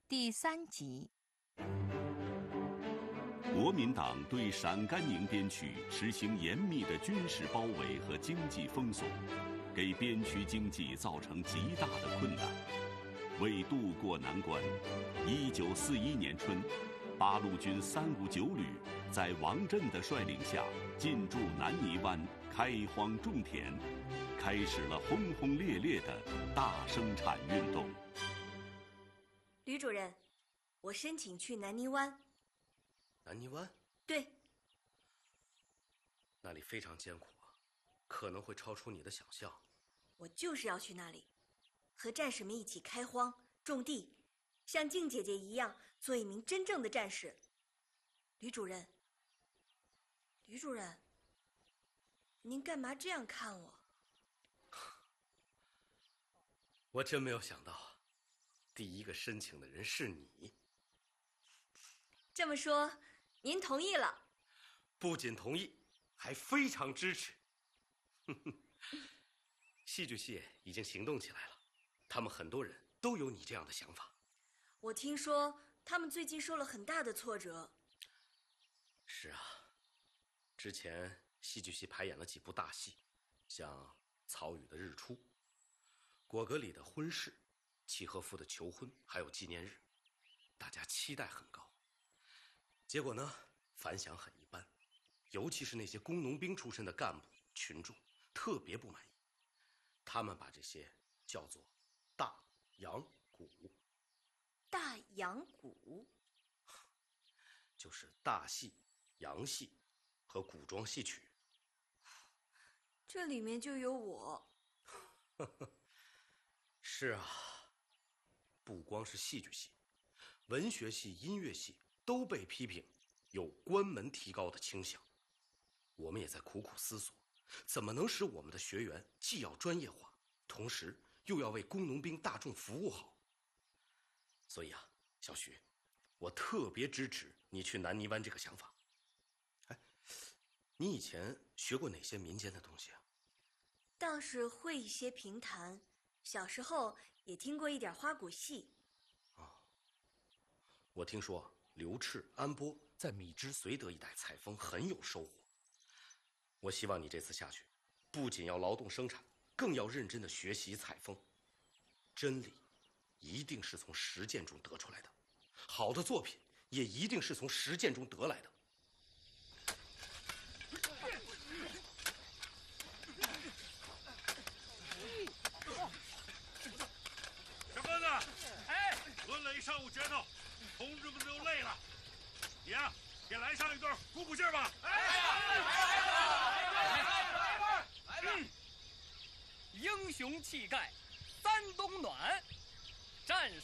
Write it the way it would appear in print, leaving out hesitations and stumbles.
第3集。 国民党对陕甘宁边区实行严密的军事包围和经济封锁，给边区经济造成极大的困难。为渡过难关，1941年春，八路军359旅在王震的率领下进驻南泥湾，开荒种田，开始了轰轰烈烈的大生产运动。 吕主任，我申请去南泥湾。 南泥湾？ 对。 那里非常艰苦啊，可能会超出你的想象。 我就是要去那里，和战士们一起开荒种地，像静姐姐一样做一名真正的战士。吕主任，您干嘛这样看我？ 我真没有想到，第一个申请的人是你。 这么说，您同意了？ 不仅同意，还非常支持。戏剧系已经行动起来了，他们很多人都有你这样的想法。 我听说他们最近受了很大的挫折。 是啊，之前戏剧系排演了几部大戏，像曹禺的《日出》，果戈里的《婚事》，契诃夫的《求婚》，还有纪念日，大家期待很高。结果呢，反响很一般，尤其是那些工农兵出身的干部群众特别不满意，他们把这些叫做大洋鼓。 大洋鼓就是大戏、洋戏和古装戏曲。 这里面就有我。 是啊，不光是戏剧系，文学系、音乐系都被批评有关门提高的倾向。我们也在苦苦思索，怎么能使我们的学员既要专业化，同时又要为工农兵大众服务好。所以啊，小徐，我特别支持你去南泥湾这个想法。哎，你以前学过哪些民间的东西啊？ 倒是会一些评弹，小时候也听过一点花鼓戏。 我听说刘炽、安波在米脂绥德一带采风很有收获。我希望你这次下去，不仅要劳动生产，更要认真的学习采风。真理一定是从实践中得出来的，好的作品也一定是从实践中得来的。 小哥子，哎，抡了一上午拳头，同志们都累了，你呀，给来上一段，鼓鼓劲儿吧！ 英雄气概三冬暖，战